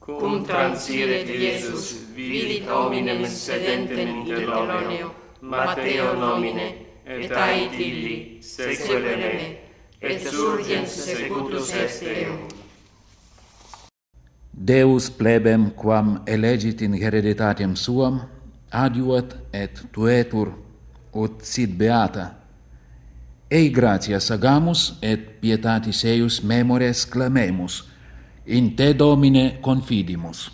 cum transire Iesus, vilit hominem sedentem interloneo, Matteo nomine, et ait illi, sequere me, et surgens secutus est eum. Deus plebem, quam elegit in hereditatem suam, adiuat et tuetur, ut sit beata. Ei gratias agamus, et pietatis eius memores clamemus, in te, Domine, confidimus.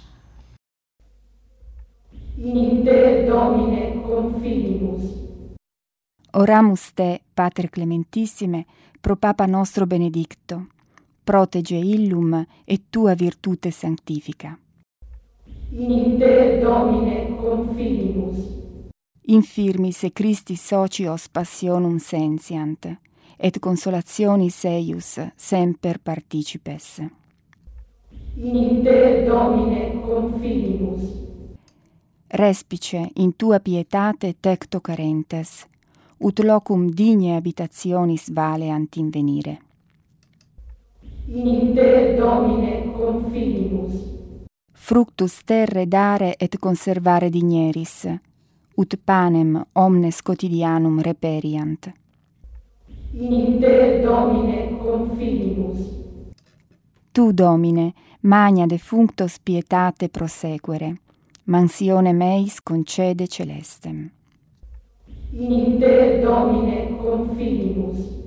In te, Domine, confidimus. Oramus te, Pater Clementissime, pro Papa nostro Benedicto, protege illum et tua virtute sanctifica. In te, Domine, confidimus. Infirmis e Christi socios passionum sensiant, et consolationis eius semper participes. In te, Domine, confidimus. Respice in tua pietate tecto carentes, ut locum digne habitationis valeant invenire. In te, Domine, confidimus. Fructus terre dare et conservare digneris, ut panem omnes quotidianum reperiant. In te, Domine, confidimus. Tu, Domine, magna defunctos pietate prosequere, mansione meis concede celestem. In te, Domine, confidimus.